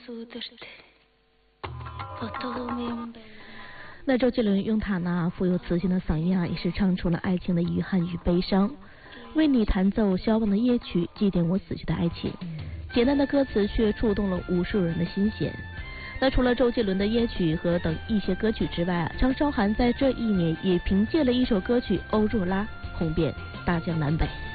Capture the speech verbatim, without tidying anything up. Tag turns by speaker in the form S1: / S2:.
S1: 那周杰伦用他那富有磁性的嗓音啊，也是唱出了爱情的遗憾与悲伤。为你弹奏消亡的夜曲，祭奠我死去的爱情。简单的歌词却触动了无数人的心弦。那除了周杰伦的夜曲和等一些歌曲之外啊，张韶涵在这一年也凭借了一首歌曲《欧若拉》红遍大江南北。